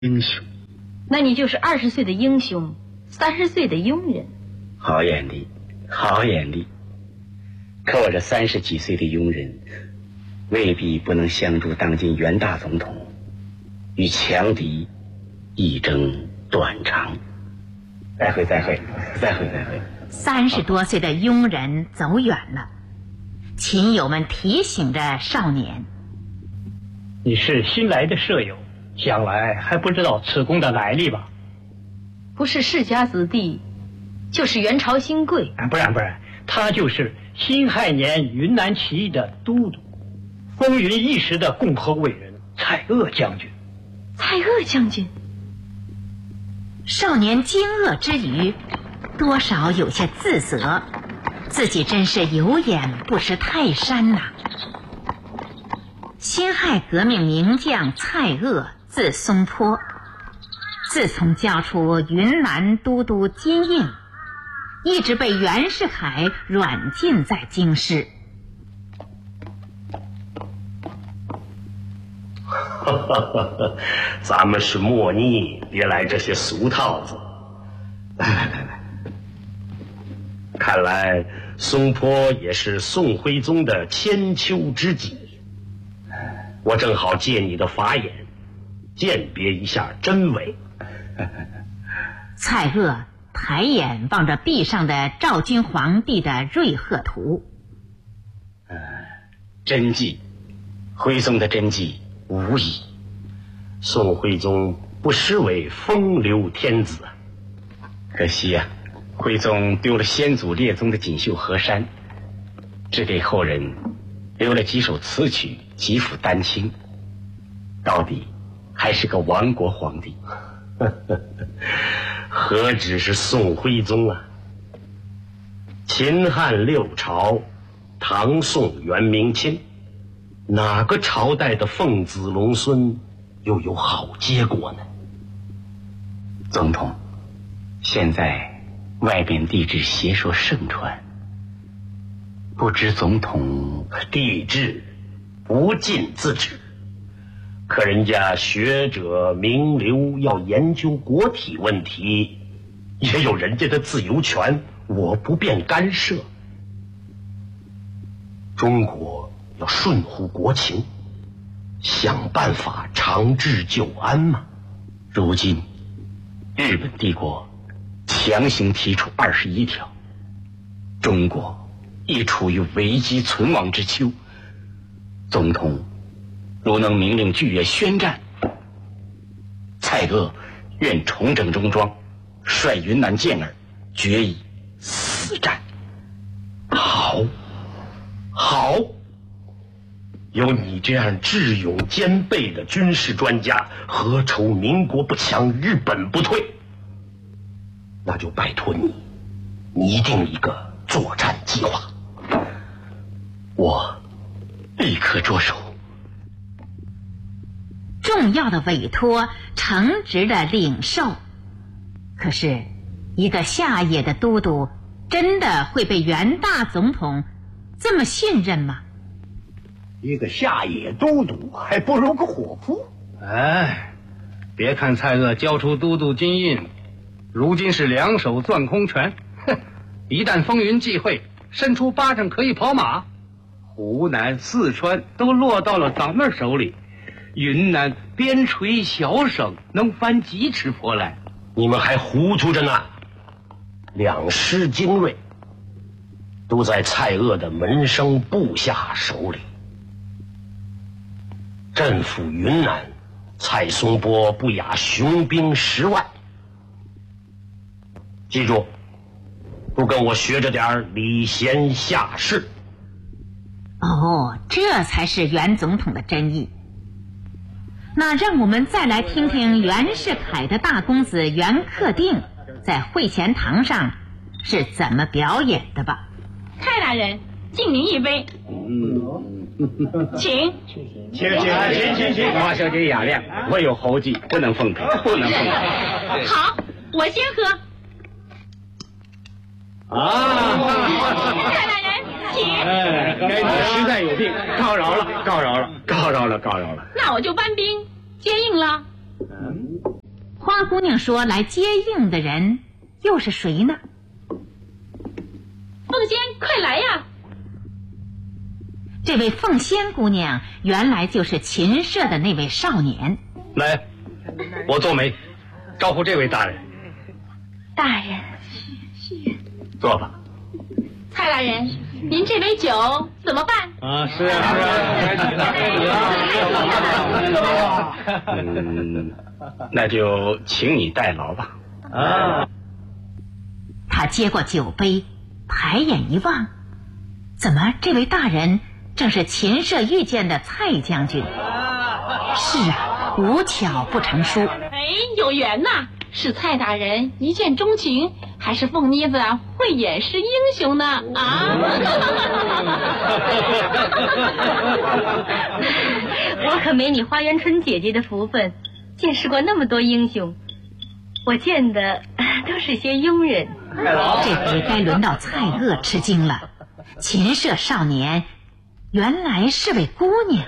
英雄。 那你就是20岁的英雄，30岁的庸人。 好眼力，好眼力。可我这30几岁的庸人，未必不能相助当今袁大总统，与强敌一争短长。再会 ！30多岁的庸人走远了，亲友们提醒着少年： 你是新来的舍友，想来还不知道此公的来历吧？ 不是世家子弟，就是元朝新贵。 不然，他就是辛亥年云南起义的都督，风云一时的共和伟人蔡锷将军。 蔡锷将军。 少年惊愕之余，多少有些自责，自己真是有眼不识泰山呐。辛亥革命名将蔡锷，字松坡，自从交出云南都督金印，一直被袁世凯软禁在京师。 咱们是莫逆，别来这些俗套子。来，看来松坡也是宋徽宗的千秋知己。我正好借你的法眼，鉴别一下真伪。 蔡锷抬眼望着壁上的赵君皇帝的瑞鹤图。 真迹，徽宗的真迹无疑。 宋徽宗不失为风流天子啊。 可惜啊，徽宗丢了先祖列宗的锦绣河山，只给后人留了几首词曲，几幅丹青，到底还是个亡国皇帝。 何止是宋徽宗啊，秦汉六朝，唐宋元明清，哪个朝代的凤子龙孙又有好结果呢？ 总统，现在外边帝制邪说盛传，不知总统。 帝制不禁自止，可人家学者名流要研究国体问题，也有人家的自由权，我不便干涉。中国要顺乎国情，想办法长治久安嘛。 如今日本帝国强行提出21条，中国亦处于危机存亡之秋。总统如能明令巨野宣战，蔡锷愿重整中装，率云南健儿决一死战。 好，有你这样智勇兼备的军事专家，何愁民国不强，日本不退？那就拜托你拟定一个作战计划，我立刻着手。 重要的委托，诚职的领受。可是一个下野的都督，真的会被袁大总统这么信任吗？ 一个下野都督还不如个伙夫。 别看蔡锷交出都督金印，如今是两手攥空拳，一旦风云际会，伸出巴掌可以跑马，湖南、四川都落到了咱们手里，云南边陲小省能翻几尺坡来。 你们还糊涂着呢，两师精锐都在蔡锷的门生部下手里。镇抚云南，蔡松坡不亚雄兵10万。记住，不跟我学着点礼贤下士。 这才是袁总统的真意。那让我们再来听听袁世凯的大公子袁克定在会前堂上是怎么表演的吧。 蔡大人，敬您一杯。请。 华小姐雅量，我有猴计，不能奉陪。 好，我先喝。蔡大人，请。 该你实在有病，告饶了。 那我就搬兵接应了。 花姑娘说来接应的人又是谁呢？ 凤仙，快来呀！ 这位凤仙姑娘原来就是秦舍的那位少年。 来，我做媒，招呼这位大人。 大人， 坐吧。 蔡大人，您这杯酒怎么办？ 啊，是啊， 那就请你代劳吧。 啊， 他接过酒杯，抬眼一望，怎么这位大人正是秦舍遇见的蔡将军？是啊，无巧不成书。 哎，有缘呐！是蔡大人一见钟情，还是凤妮子会演示英雄呢？啊！ 我可没你花园春姐姐的福分，见识过那么多英雄，我见的都是些庸人。 这回该轮到蔡锷吃惊了，秦舍少年原来是位姑娘。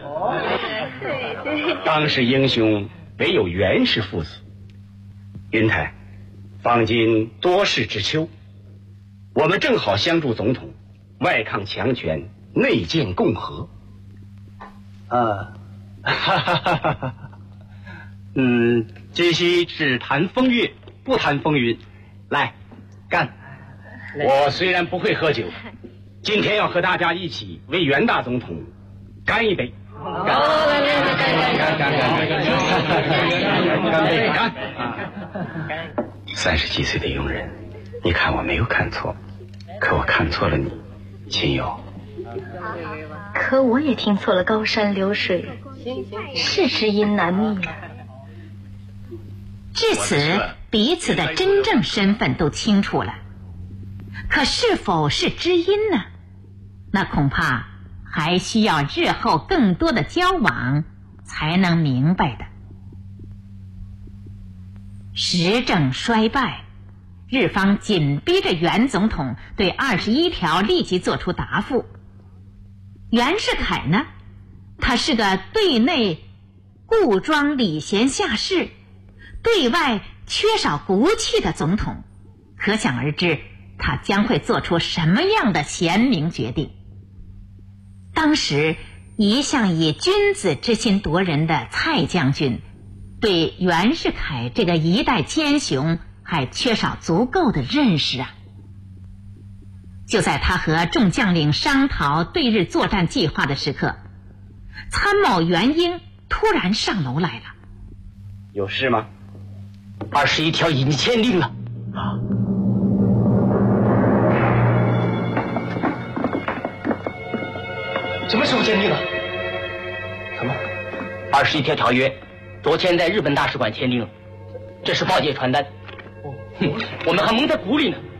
当世英雄唯有袁氏父子。云台，方今多事之秋，我们正好相助总统，外抗强权，内建共和。今夕只谈风月，不谈风云。来，干！我虽然不会喝酒，今天要和大家一起为袁大总统干一杯。干！干！30几岁的庸人，你看我没有看错，可我看错了你，秦友。 可我也听错了高山流水，是知音难觅啊。 至此，彼此的真正身份都清楚了。可是否是知音呢？那恐怕还需要日后更多的交往才能明白的。时政衰败，日方紧逼着袁总统对21条立即做出答复。袁世凯呢，他是个对内故装礼贤下士，对外缺少骨气的总统，可想而知他将会做出什么样的贤明决定。当时一向以君子之心夺人的蔡将军，对袁世凯这个一代奸雄还缺少足够的认识啊。就在他和众将领商讨对日作战计划的时刻，参谋袁英突然上楼来了。 有事吗？21条已经签订了。 什么时候签订了？ 什么？21条条约昨天在日本大使馆签订了，这是报界传单。我们还蒙在鼓里呢。